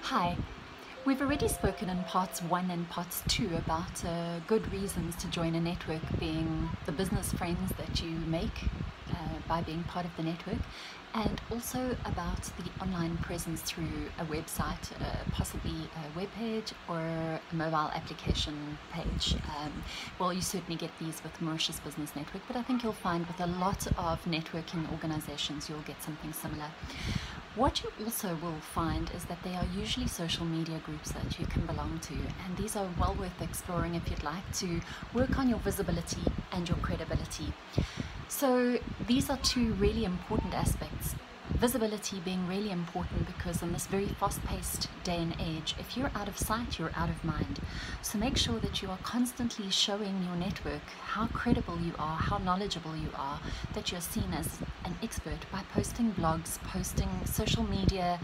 Hi, we've already spoken in parts 1 and parts 2 about good reasons to join a network, being the business friends that you make by being part of the network, and also about the online presence through a website, possibly a web page or a mobile application page. Well, you certainly get these with Mauritius Business Network, but I think you'll find with a lot of networking organizations you'll get something similar. What you also will find is that there are usually social media groups that you can belong to, and these are well worth exploring if you'd like to work on your visibility and your credibility. So these are two really important aspects. Visibility being really important because in this very fast-paced day and age, if you're out of sight, you're out of mind. So make sure that you are constantly showing your network how credible you are, how knowledgeable you are, that you're seen as an expert by posting blogs, posting social media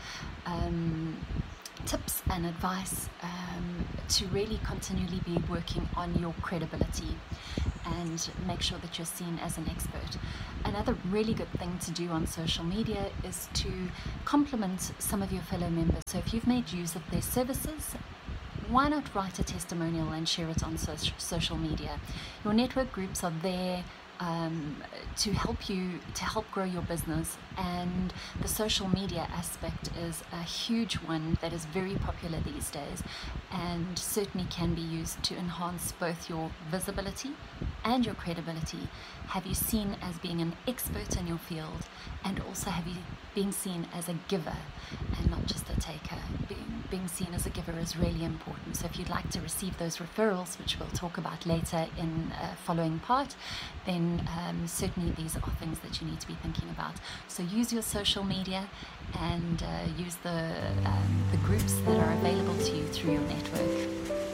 tips and advice to really continually be working on your credibility and make sure that you're seen as an expert. Another really good thing to do on social media is to compliment some of your fellow members. So if you've made use of their services, why not write a testimonial and share it on social media? Your network groups are there to help grow your business, and the social media aspect is a huge one that is very popular these days and certainly can be used to enhance both your visibility and your credibility. Have you seen as being an expert in your field, and also have you been seen as a giver and not just a taker? Being seen as a giver is really important. So if you'd like to receive those referrals, which we'll talk about later in a following part, then certainly these are things that you need to be thinking about. So use your social media and use the groups that are available to you through your network.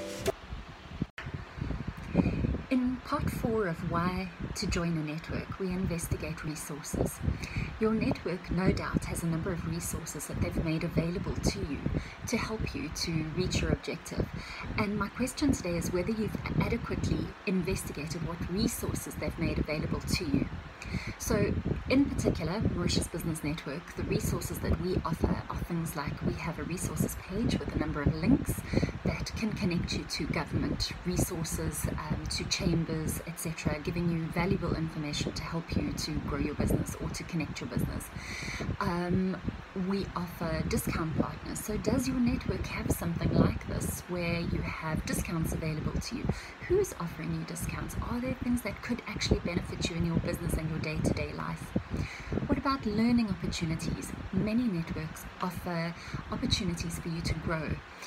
In part 4 of why to join a network, we investigate resources. Your network no doubt has a number of resources that they've made available to you to help you to reach your objective. And my question today is whether you've adequately investigated what resources they've made available to you. So in particular, Mauritius Business Network, the resources that we offer are things like we have a resources page with a number of links that can connect you to government resources, to chambers, etc., giving you valuable information to help you to grow your business or to connect your business. We offer discount partners. So does your network have something like this where you have discounts available to you? Who's offering you discounts? Are there things that could actually benefit you in your business and your day-to-day life? What about learning opportunities? Many networks offer opportunities for you to grow.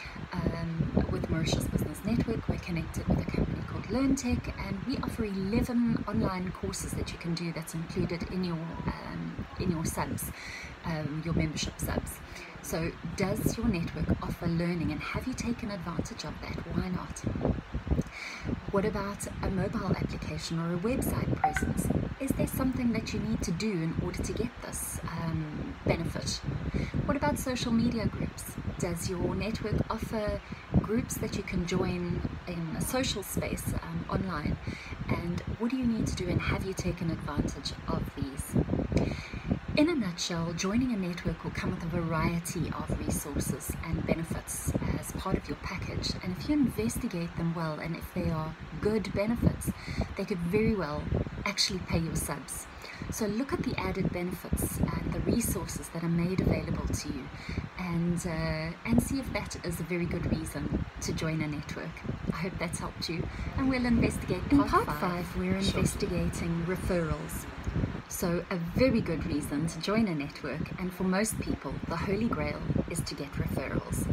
With Mauritius Business Network, we're connected with a company called LearnTech, and we offer 11 online courses that you can do that's included in your subs, your membership subs. So does your network offer learning, and have you taken advantage of that? Why not? What about a mobile application or a website presence? Is there something that you need to do in order to get this benefit? What about social media groups? Does your network offer groups that you can join in a social space online? And what do you need to do, and have you taken advantage of these? In a nutshell, joining a network will come with a variety of resources and benefits as part of your package, and if you investigate them well and if they are good benefits, they could very well actually pay your subs. So look at the added benefits and the resources that are made available to you, and see if that is a very good reason to join a network. I hope that's helped you, and we'll investigate in part 5. We're investigating referrals. So a very good reason to join a network, and for most people the holy grail is to get referrals.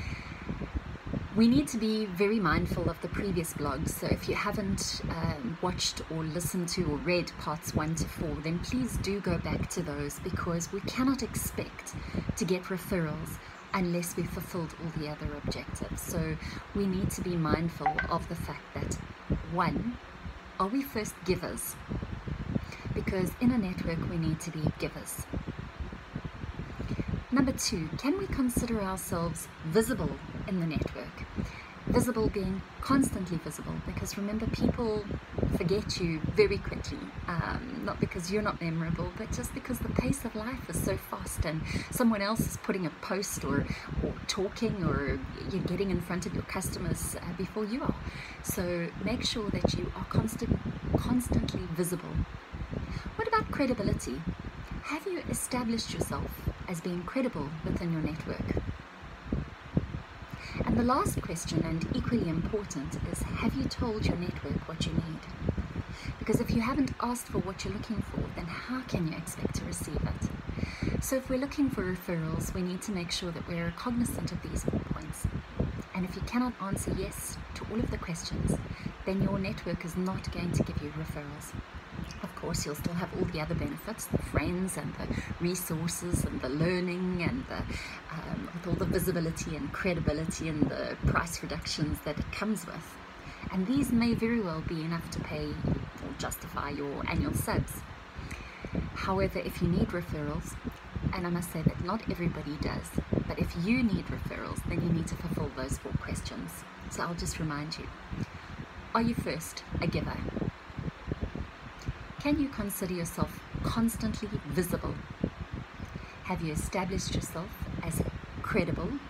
We need to be very mindful of the previous blogs, so if you haven't watched or listened to or read parts 1 to 4, then please do go back to those, because we cannot expect to get referrals unless we've fulfilled all the other objectives. So we need to be mindful of the fact that, 1, are we first givers? Because in a network we need to be givers. Number 2, can we consider ourselves visible in the network? Visible being constantly visible, because remember, people forget you very quickly, not because you're not memorable, but just because the pace of life is so fast and someone else is putting a post or talking, or you're getting in front of your customers before you are. So make sure that you are constantly visible. What about credibility? Have you established yourself as being credible within your network? And the last question, and equally important, is have you told your network what you need? Because if you haven't asked for what you're looking for, then how can you expect to receive it? So if we're looking for referrals, we need to make sure that we're cognizant of these 4 points. And if you cannot answer yes to all of the questions, then your network is not going to give you referrals. Of course, you'll still have all the other benefits, the friends and the resources and the learning and with all the visibility and credibility and the price reductions that it comes with. And these may very well be enough to pay or justify your annual subs. However, if you need referrals, and I must say that not everybody does, but if you need referrals, then you need to fulfill those 4 questions. So I'll just remind you, are you first a giver? Can you consider yourself constantly visible? Have you established yourself as credible